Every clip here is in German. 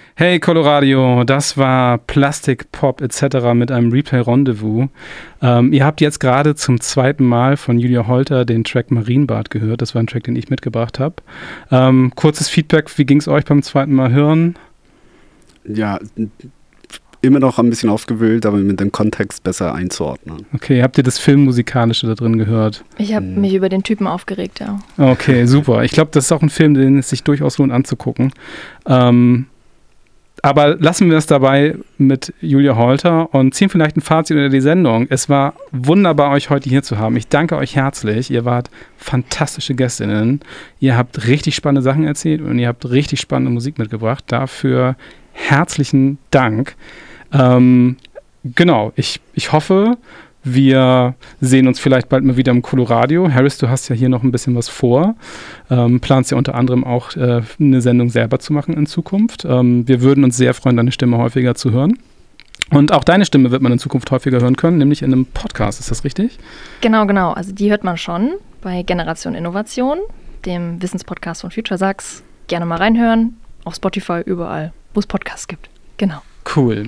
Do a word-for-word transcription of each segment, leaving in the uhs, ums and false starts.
Hey Coloradio, das war Plastic Pop et cetera mit einem Replay Rendezvous. Ähm, ihr habt jetzt gerade zum zweiten Mal von Julia Holter den Track Marienbad gehört. Das war ein Track, den ich mitgebracht habe. Ähm, kurzes Feedback, wie ging es euch beim zweiten Mal hören? Ja, immer noch ein bisschen aufgewühlt, aber mit dem Kontext besser einzuordnen. Okay, habt ihr das Filmmusikalische da drin gehört? Ich habe hm. mich über den Typen aufgeregt, ja. Okay, super. Ich glaube, das ist auch ein Film, den es sich durchaus lohnt anzugucken. Ähm, Aber lassen wir es dabei mit Julia Holter und ziehen vielleicht ein Fazit über die Sendung. Es war wunderbar, euch heute hier zu haben. Ich danke euch herzlich. Ihr wart fantastische Gästinnen. Ihr habt richtig spannende Sachen erzählt und ihr habt richtig spannende Musik mitgebracht. Dafür herzlichen Dank. Ähm, genau, ich, ich hoffe, wir sehen uns vielleicht bald mal wieder im Coloradio. Harris, du hast ja hier noch ein bisschen was vor. Ähm, planst ja unter anderem auch äh, eine Sendung selber zu machen in Zukunft. Ähm, wir würden uns sehr freuen, deine Stimme häufiger zu hören. Und auch deine Stimme wird man in Zukunft häufiger hören können, nämlich in einem Podcast. Ist das richtig? Genau, genau. Also die hört man schon bei Generation Innovation, dem Wissenspodcast von FutureSax. Gerne mal reinhören. Auf Spotify, überall, wo es Podcasts gibt. Genau. Cool.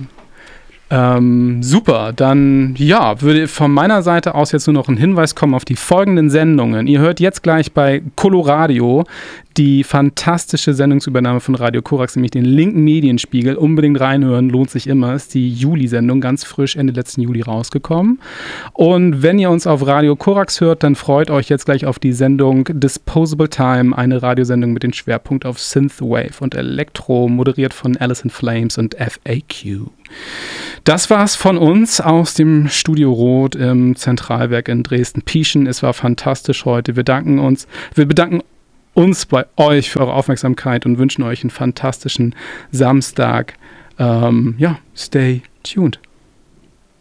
Ähm, super, dann ja, würde von meiner Seite aus jetzt nur noch ein Hinweis kommen auf die folgenden Sendungen. Ihr hört jetzt gleich bei Coloradio die fantastische Sendungsübernahme von Radio Korax, nämlich den linken Medienspiegel. Unbedingt reinhören, lohnt sich immer. Ist die Juli-Sendung, ganz frisch Ende letzten Juli rausgekommen. Und wenn ihr uns auf Radio Korax hört, dann freut euch jetzt gleich auf die Sendung Disposable Time, eine Radiosendung mit dem Schwerpunkt auf Synthwave und Elektro, moderiert von Alice in Flames und F A Q. Das war's von uns aus dem Studio Rot im Zentralwerk in Dresden-Pieschen. Es war fantastisch heute. Wir danken uns, wir bedanken uns bei euch für eure Aufmerksamkeit und wünschen euch einen fantastischen Samstag. Ähm, ja, stay tuned.